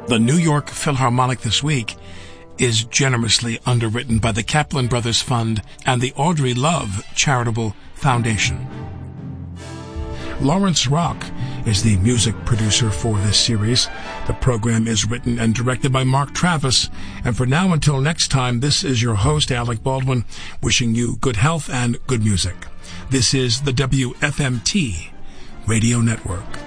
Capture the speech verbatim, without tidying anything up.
The New York Philharmonic this week is generously underwritten by the Kaplan Brothers Fund and the Audrey Love Charitable Foundation. Lawrence Rock is the music producer for this series. The program is written and directed by Mark Travis. And for now, until next time, this is your host, Alec Baldwin, wishing you good health and good music. This is the W F M T Radio Network.